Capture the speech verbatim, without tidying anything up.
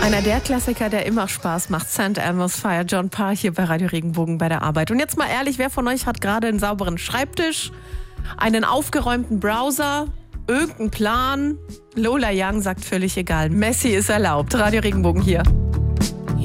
Einer der Klassiker, der immer Spaß macht. Sankt Elmo's Fire, John Parr hier bei Radio Regenbogen bei der Arbeit. Und jetzt mal ehrlich, wer von euch hat gerade einen sauberen Schreibtisch, einen aufgeräumten Browser, irgendeinen Plan? Lola Young sagt völlig egal. Messi ist erlaubt. Radio Regenbogen hier.